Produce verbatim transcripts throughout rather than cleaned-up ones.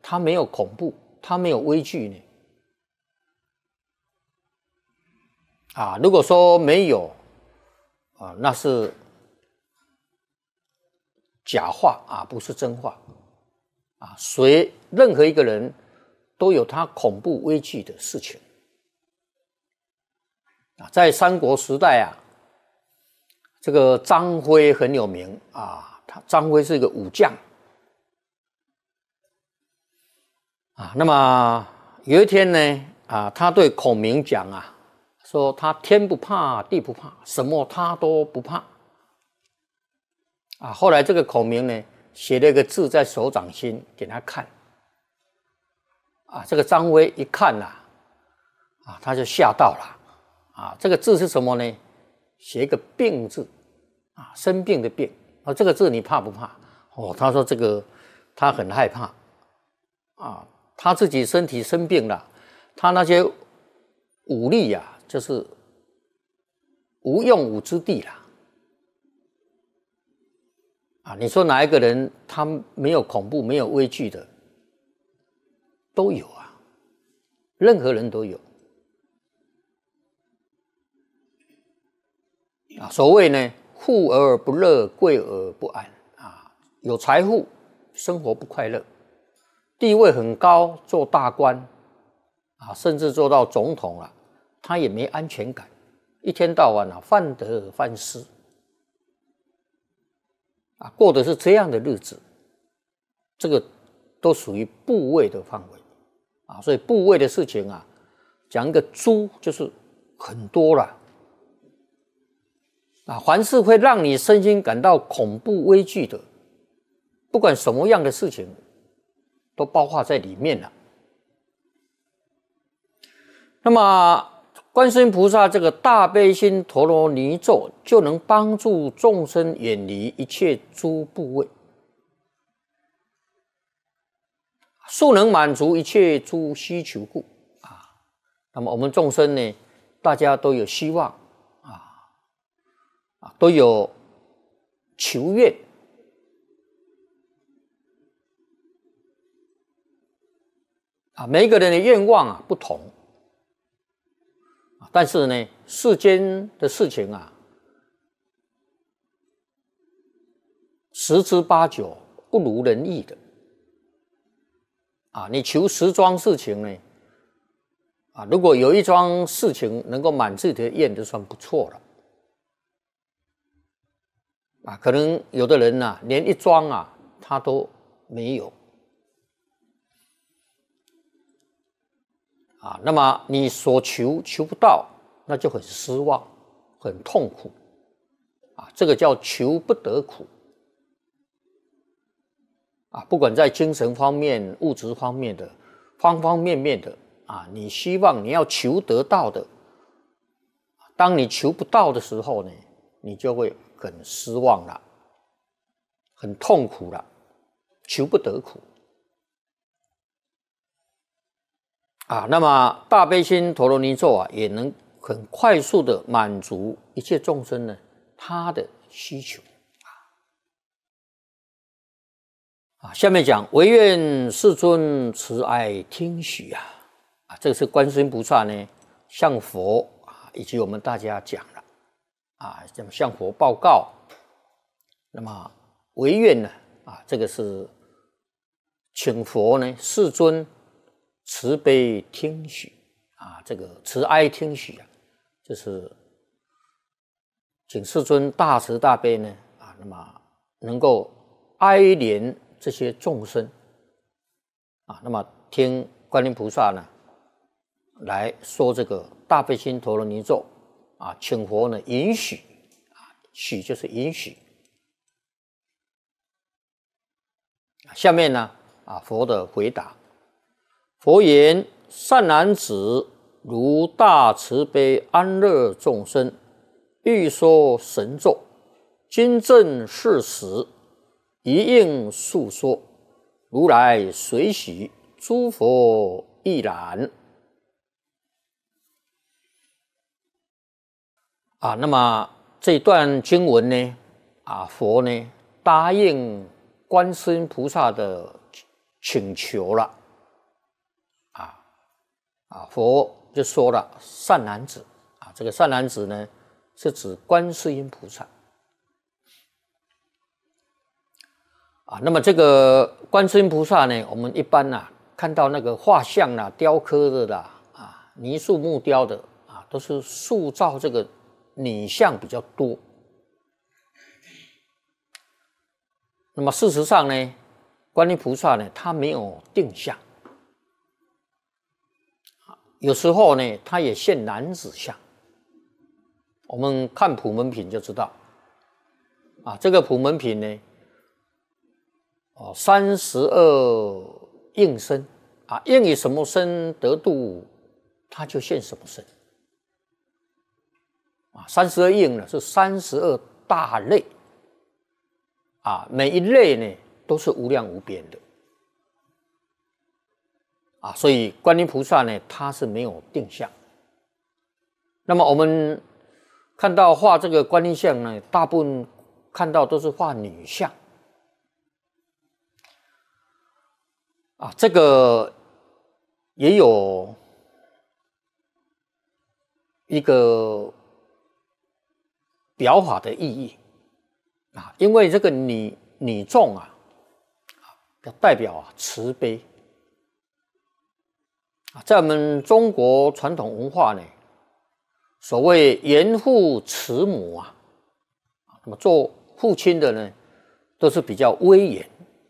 他没有恐怖，他没有畏惧呢？啊，如果说没有啊，那是假话啊，不是真话啊。谁任何一个人都有他恐怖畏惧的事情啊。在三国时代啊，这个张飞很有名啊，他张飞是一个武将啊。那么有一天呢，啊，他对孔明讲啊。说他天不怕地不怕，什么他都不怕啊。后来这个孔明呢，写了一个字在手掌心给他看啊。这个张飞一看呐、啊，啊，他就吓到了啊。这个字是什么呢？写一个病字啊，生病的病啊。这个字你怕不怕？哦，他说这个他很害怕啊，他自己身体生病了，他那些武力呀、啊。就是无用武之地啦，啊！你说哪一个人他没有恐怖、没有畏惧的？都有啊，任何人都有啊。所谓呢，富而不乐，贵而不安啊。有财富，生活不快乐；地位很高，做大官啊，甚至做到总统了。他也没安全感，一天到晚啊患得患失啊，过的是这样的日子，这个都属于部位的范围啊。所以部位的事情啊，讲一个猪就是很多了啊。凡是会让你身心感到恐怖畏惧的，不管什么样的事情，都包括在里面了。那么观世音菩萨这个大悲心陀罗尼咒，就能帮助众生远离一切诸部位，速能满足一切诸需求故啊。那么我们众生呢，大家都有希望啊，啊都有求愿啊，每一个人的愿望啊不同。但是呢，世间的事情啊，十之八九不如人意的啊。你求十桩事情呢，啊，如果有一桩事情能够满自己的愿，就算不错了啊。可能有的人啊，连一桩啊他都没有啊，那么你所求求不到，那就很失望，很痛苦啊。这个叫求不得苦啊。不管在精神方面、物质方面的方方面面的啊，你希望你要求得到的，当你求不到的时候呢，你就会很失望了，很痛苦了，求不得苦。啊，那么大悲心陀罗尼咒啊，也能很快速的满足一切众生呢他的需求啊。下面讲唯愿世尊慈哀听许啊，啊，这个是观世音菩萨呢向佛啊以及我们大家讲了啊，向佛报告。那么唯愿呢啊，这个是请佛呢世尊慈悲听许啊，这个慈哀听许啊，就是请世尊大慈大悲呢啊，那么能够哀怜这些众生啊，那么听观音菩萨呢来说这个大悲心陀罗尼咒啊，请佛呢允许啊，许就是允许。下面呢啊，佛的回答。佛言：善男子，如大慈悲安乐众生，欲说神咒，今正是时，一应述说，如来随喜，诸佛亦然。啊，那么这段经文呢，啊，佛呢答应观世音菩萨的请求了，啊啊，佛就说了善男子啊，这个善男子呢是指观世音菩萨啊。那么这个观世音菩萨呢，我们一般呐、啊、看到那个画像啦、雕刻的啦、啊泥塑木雕的啊，都是塑造这个女相比较多。那么事实上呢，观音菩萨呢，他没有定相，有时候呢，他也现男子相。我们看普门品就知道，啊，这个普门品呢，哦，三十二应身啊，应以什么身得度，他就现什么身。啊，三十二应呢是三十二大类，啊，每一类呢都是无量无边的。啊，所以观音菩萨呢，他是没有定相。那么我们看到画这个观音像呢，大部分看到都是画女相。啊，这个也有一个表法的意义啊，因为这个女女众啊，代表啊慈悲。在我们中国传统文化呢，所谓严父慈母啊，那么做父亲的呢，都是比较威严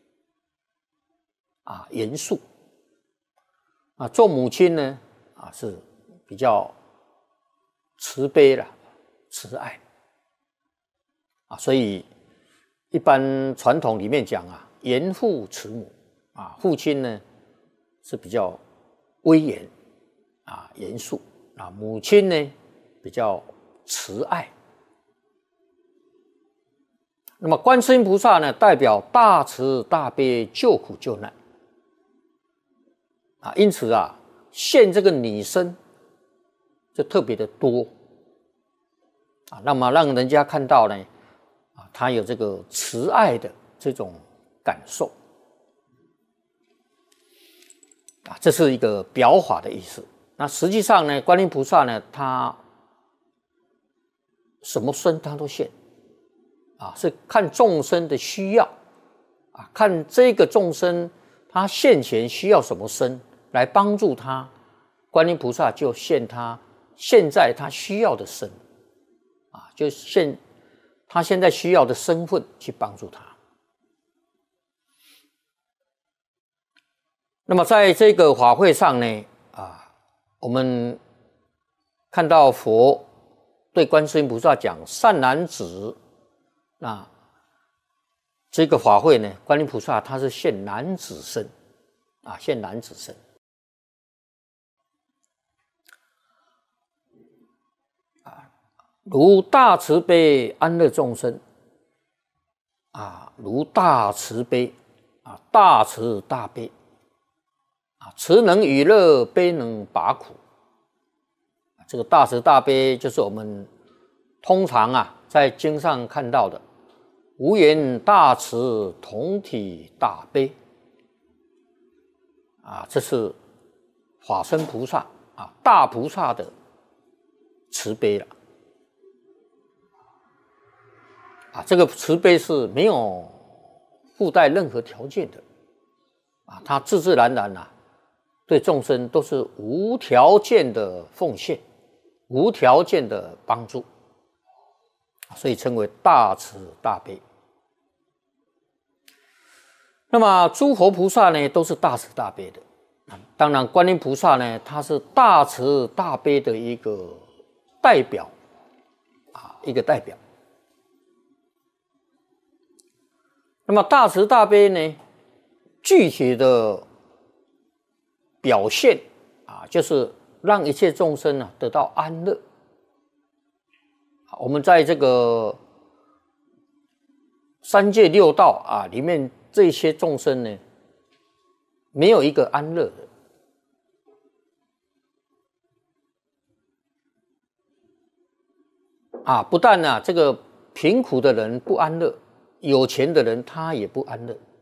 啊，严肃啊；做母亲呢，啊是比较慈悲了、慈爱啊。所以一般传统里面讲啊，严父慈母啊，父亲呢是比较威严啊，严肃啊；母亲呢比较慈爱。那么观世音菩萨呢，代表大慈大悲，救苦救难啊，因此啊，现这个女身就特别的多啊，那么让人家看到呢，啊，他有这个慈爱的这种感受。啊，这是一个表法的意思。那实际上呢，观音菩萨呢，他什么身他都现，啊，是看众生的需要，啊，看这个众生他现前需要什么身来帮助他，观音菩萨就现他现在他需要的身，啊，就现他现在需要的身份去帮助他。那么在这个法会上呢，啊，我们看到佛对观世音菩萨讲善男子，那这个法会呢，观音菩萨他是现男子身，啊，现男子身。啊，如大慈悲安乐众生，啊，如大慈悲，啊，大慈大悲。慈能与乐，悲能拔苦。这个大慈大悲就是我们通常啊在经上看到的无缘大慈，同体大悲啊，这是法身菩萨啊，大菩萨的慈悲了啊。这个慈悲是没有附带任何条件的啊，它自自然然啊。对众生都是无条件的奉献，无条件的帮助，所以称为大慈大悲。那么诸佛菩萨呢，都是大慈大悲的。当然，观音菩萨呢，他是大慈大悲的一个代表啊，一个代表。那么大慈大悲呢，具体的表现啊，就是让一切众生啊得到安乐。我们在这个三界六道啊里面，这些众生呢，没有一个安乐的啊。不但啊，这个贫苦的人不安乐，有钱的人他也不安乐。